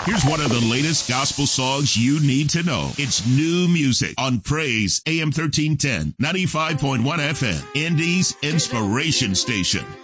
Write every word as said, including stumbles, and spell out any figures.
Here's one of the latest gospel songs you need to know. It's new music on Praise A M thirteen ten, ninety-five point one F M, Indy's Inspiration Station.